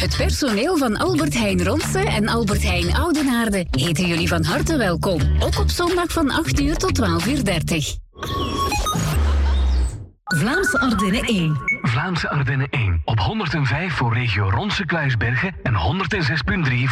Het personeel van Albert Heijn Ronse en Albert Heijn Oudenaarde heten jullie van harte welkom. Ook op zondag van 8 uur tot 12:30. Vlaamse Ardennen 1. Vlaamse Ardennen 1. Op 105 voor regio Ronse-Kluisbergen en 106.3